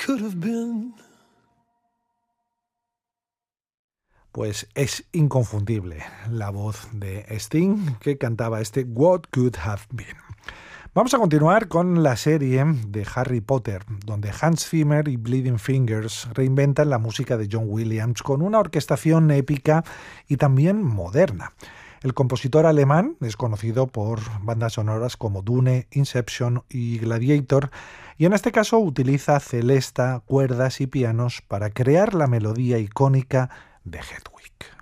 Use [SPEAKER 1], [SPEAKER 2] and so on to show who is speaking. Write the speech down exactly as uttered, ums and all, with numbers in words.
[SPEAKER 1] could have been.
[SPEAKER 2] Pues es inconfundible la voz de Sting que cantaba este What Could Have Been. Vamos a continuar con la serie de Harry Potter, donde Hans Zimmer y Bleeding Fingers reinventan la música de John Williams con una orquestación épica y también moderna. El compositor alemán es conocido por bandas sonoras como Dune, Inception y Gladiator, y en este caso utiliza celesta, cuerdas y pianos para crear la melodía icónica de Hedwig.